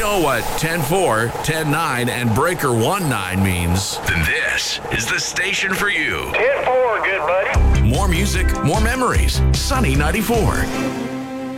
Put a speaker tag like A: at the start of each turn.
A: know what 10-4, 10-9, and breaker 1-9 means, then this is the station for you.
B: 10-4, good buddy.
A: More music, more memories. Sunny 94.